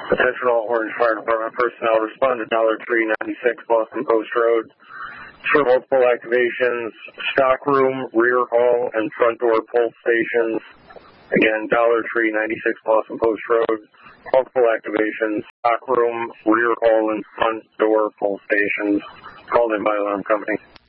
Attention all Orange Fire Department personnel, respond to Dollar Tree 96 Boston Post Road for multiple activations, stockroom, rear hall, and front door pull stations. Again, Dollar Tree 96 Boston Post Road, multiple activations, stockroom, rear hall, and front door pull stations. Called in by alarm company.